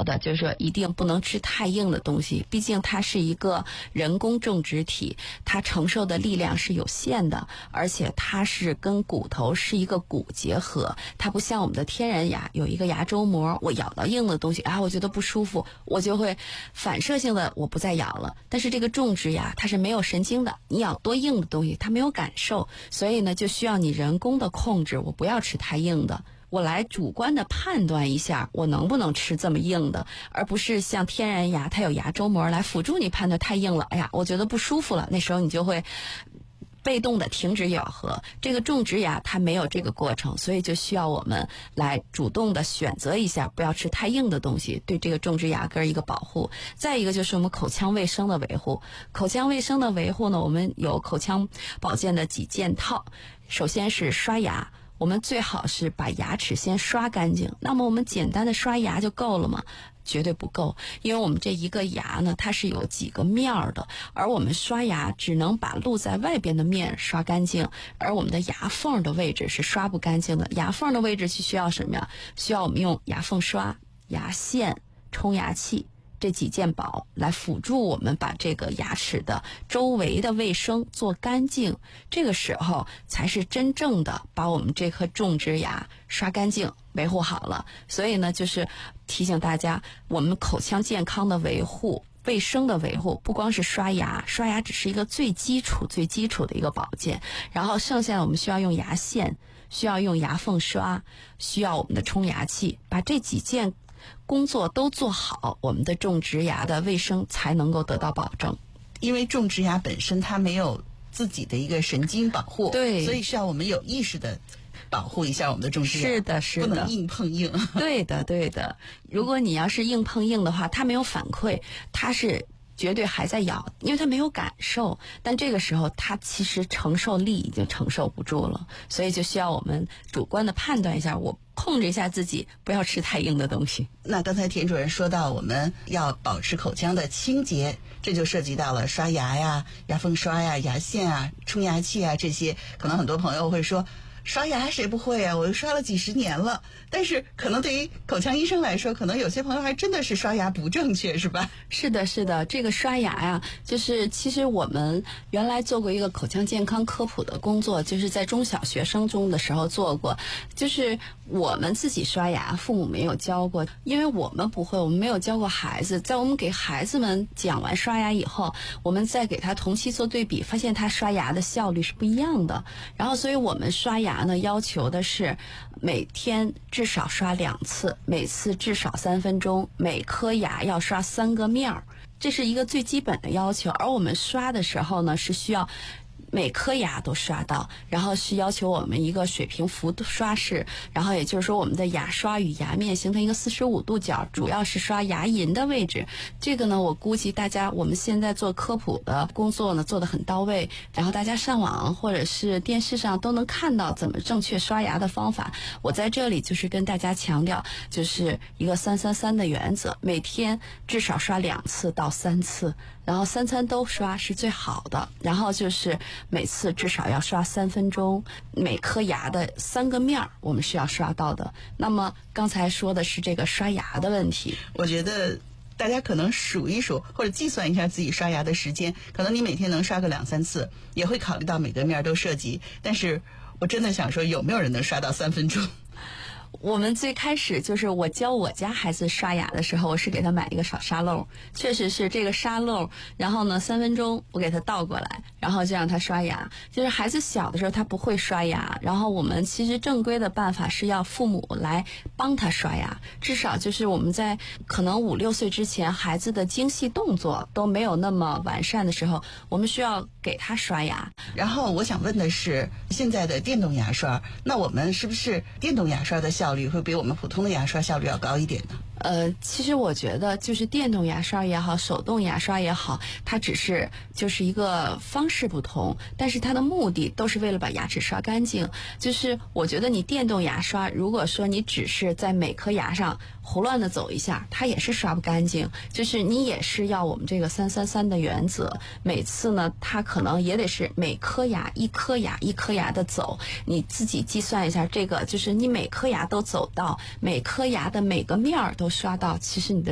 的，就是说一定不能吃太硬的东西，毕竟它是一个人工种植体，它承受的力量是有限的，而且它是跟骨头是一个骨结合，它不像我们的天然牙有一个牙周膜，我咬到硬的东西我觉得不舒服，我就会反射性的我不再咬了。但是这个种植牙它是没有神经的，你咬多硬的东西它没有感受，所以呢就需要你人工的控制，我不要吃太硬的，我来主观的判断一下我能不能吃这么硬的，而不是像天然牙它有牙周膜来辅助你判断太硬了，我觉得不舒服了，那时候你就会被动的停止咬合。这个种植牙它没有这个过程，所以就需要我们来主动的选择一下，不要吃太硬的东西，对这个种植牙根一个保护。再一个就是我们口腔卫生的维护。口腔卫生的维护呢，我们有口腔保健的几件套。首先是刷牙，我们最好是把牙齿先刷干净。那么我们简单的刷牙就够了吗？绝对不够，因为我们这一个牙呢，它是有几个面儿的，而我们刷牙只能把露在外边的面刷干净，而我们的牙缝的位置是刷不干净的。牙缝的位置是需要什么呀？需要我们用牙缝刷、牙线、冲牙器这几件宝来辅助我们把这个牙齿的周围的卫生做干净，这个时候才是真正的把我们这颗种植牙刷干净维护好了。所以呢就是提醒大家，我们口腔健康的维护、卫生的维护，不光是刷牙，刷牙只是一个最基础的一个保健，然后剩下的我们需要用牙线，需要用牙缝刷，需要我们的冲牙器，把这几件工作都做好，我们的种植牙的卫生才能够得到保证。 因为种植牙本身它没有自己的一个神经保护， 对， 所以是要我们有意识的保护一下我们的种植牙。 是的，是的， 不能硬碰硬。 对的，对的。如果你要是硬碰硬的话，它没有反馈，它是绝对还在咬，因为它没有感受，但这个时候它其实承受力已经承受不住了，所以就需要我们主观的判断一下，我控制一下自己，不要吃太硬的东西。 那刚才田主任说到我们要保持口腔的清洁，这就涉及到了刷牙呀、牙缝刷呀、牙线啊、冲牙器啊，这些可能很多朋友会说，刷牙谁不会啊？我刷了几十年了。但是可能对于口腔医生来说，可能有些朋友还真的是刷牙不正确，是吧？ 是的，是的，这个刷牙呀，就是其实我们原来做过一个口腔健康科普的工作，就是在中小学生中的时候做过，就是我们自己刷牙，父母没有教过，因为我们不会，我们没有教过孩子。在我们给孩子们讲完刷牙以后，我们再给他同期做对比，发现他刷牙的效率是不一样的。然后所以我们刷牙呢，要求的是每天至少刷2次，每次至少3分钟，每颗牙要刷3个面儿，这是一个最基本的要求。而我们刷的时候呢，是需要每颗牙都刷到，然后是要求我们一个水平幅刷式，然后也就是说我们的牙刷与牙面形成一个45度角，主要是刷牙龈的位置。这个呢，我估计大家我们现在做科普的工作呢做得很到位，然后大家上网或者是电视上都能看到怎么正确刷牙的方法。我在这里就是跟大家强调，就是一个333的原则，每天至少刷2次到3次，然后3餐都刷是最好的，然后就是每次至少要刷3分钟，每颗牙的3个面我们是要刷到的。那么刚才说的是这个刷牙的问题， 我觉得大家可能数一数或者计算一下自己刷牙的时间，可能你每天能刷个2-3次，也会考虑到每个面都涉及。但是我真的想说，有没有人能刷到3分钟？ 我们最开始就是我教我家孩子刷牙的时候，我是给他买一个小沙漏，确实是这个沙漏，然后呢3分钟我给他倒过来，然后就让他刷牙。就是孩子小的时候他不会刷牙，然后我们其实正规的办法是要父母来帮他刷牙，至少就是我们在可能5-6岁之前，孩子的精细动作都没有那么完善的时候，我们需要给他刷牙。 然后我想问的是，现在的电动牙刷，那我们是不是电动牙刷的效率会比我们普通的牙刷效率要高一点呢？ 其实我觉得就是电动牙刷也好，手动牙刷也好，它只是就是一个方式不同，但是它的目的都是为了把牙齿刷干净。就是我觉得你电动牙刷，如果说你只是在每颗牙上胡乱的走一下，它也是刷不干净。就是你也是要我们这个333的原则，每次呢它可能也得是每颗牙一颗牙的走，你自己计算一下，这个就是你每颗牙都走到，每颗牙的每个面儿都刷到，其实你的